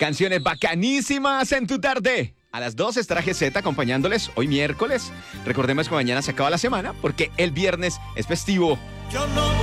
Canciones bacanísimas en tu tarde. A las 2 estará GZ acompañándoles hoy miércoles. Recordemos que mañana se acaba la semana porque el viernes es festivo. Yo no